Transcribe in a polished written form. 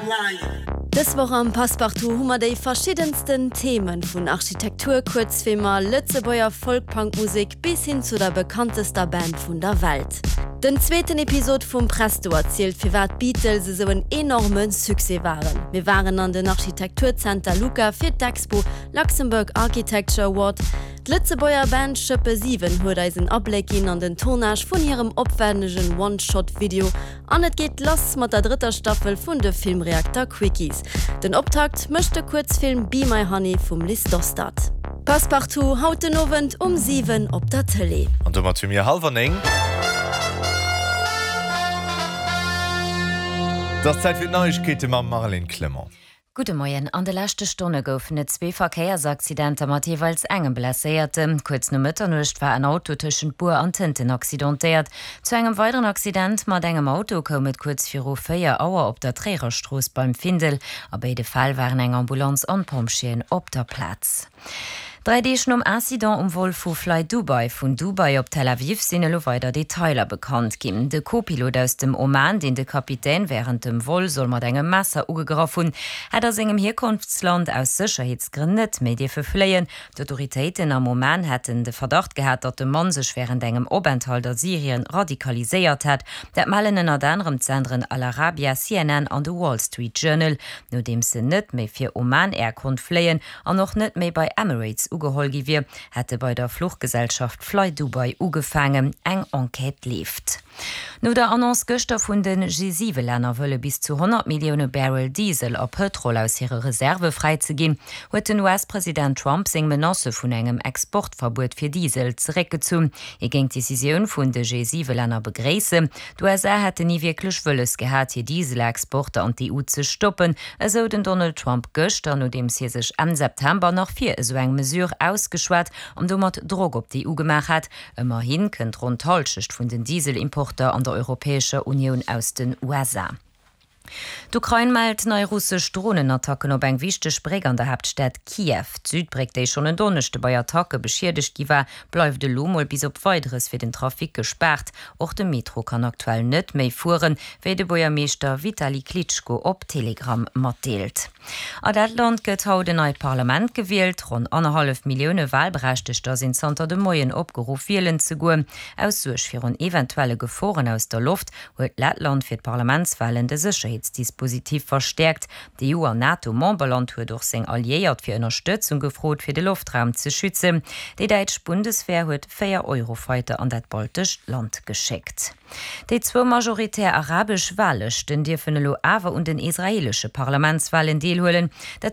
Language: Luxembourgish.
Das war am Passepartout hummer déi verschiedensten Themen vun Architektur, Kurzfilmer, Lützebauer Folkpunkmusik bis hin zu der bekanntester Band vun der Welt. Den zweiten Episode vum Presto erzählt fir wat Beatles se so en enormen Suse waren. Wir waren an den Architekturcenter Luca fir d'Expo Luxembourg Architecture Award. Lützebauer Band Schëppe 7 huet eisen Ablegin an den Tournage vun ihrem opwendigen One-Shot-Video an et geht lass mat der dritter Staffel vun de Filmreaktor Quickies. Den Optakt mëchte Kurzfilm Be My Honey vum Listostat. Passepartout haut den Novent 7 op der Tele. Und du mat zu mir halber eng. Das Zeit fir Neuigkeete ma Marilyn Clement. Gute Morgen. An der letzten Stunde goufen 2 Verkehrsaccidente mat jeweils engem blessierte. Kurz no Mitternacht war ein Auto zwischen Bur und Tinten accidentiert. Zu einem weiteren Accident mat engem Auto kommet kurz 4:04 op der Trägerstrasse beim Findel. Aber beide Fall waren eng Ambulanz und Pompschien op der Platz. 3D Incident Vol vu Fly Dubai vun Dubai op Tel Aviv sinn lo weiter Detailer bekannt gin. De Co-Pilot aus dem Oman, den de Kapitän während dem Vol soll mat engem Messer ugegraf hun, hat engem Herkunftsland aus Sicherheitsgründet Medien verfleien. D'Autoritäten am Oman hätten de Verdacht gehabt, dat de Mann sech während engem Obenthalt der Syrien radikalisiert hat. Dat malen in anderem Zentren Al Arabia, CNN an de Wall Street Journal, no dem se net méi fir Oman Aircon fleien an noch net méi bei Emirates ugeholgi wie, hätte bei der Fluchtgesellschaft Fly Dubai ugefangen, eng Enquete lieft. No der Annonce Göster vun den G7-Länner wëlle bis zu 100 Millionen Barrel Diesel a Petrol aus ihre Reserve freizegin, huet den US-Präsident Trump seg Menace vun engem Exportverbot fir Diesel zereckgezoom. Ging Decision vun de G7-Länner begréise. Du hätte nie wirklich wëlles gehabt, hier Dieselexporte an die EU ze stoppen, eso den Donald Trump Göster, no dem sie sech am September noch 4 so eng Mesur ausgeschwert, du mat Drog op die EU gemacht hat. Immerhin kënnt rund Halschicht vun den Dieselimporter an der Europäische Union aus den USA. D'Ukraine meldt neue russisch Drohnenattacken op eng wichteg Breg an der Hauptstadt Kiew. Südbreg déi schon en Donnechte bei Attacke beschiedigt giwer, bleif de Lomol bis op weiteres fir den Trafik gesperrt. Och de Metro kann aktuell net méi fuhren, wéi de Bürgermeister Vitali Klitschko op Telegram matdeelt. A dat Land gëtt haut de neue Parlament gewählt, rund 1,5 Millioune Wahlberechtigter sind Santa de Moien opgeruf Wahlen ze goen. Aus Such fir un eventuelle Geforen aus der Luft huet Lettland fir d Parlamentswahlen de Sicherheitsdispositiv verstärkt. Die EU- und NATO-Memberland huet durch seng alliiert fir Unterstützung gefrot fir de Luftraum ze schützen. Die Deutsche Bundeswehr huet 4 Eurofighter an dat baltisch Land geschickt. Die 2 majoritär arabisch Wahlen den Dir vun lo awer und den israelische Parlamentswahlen deelhoelen.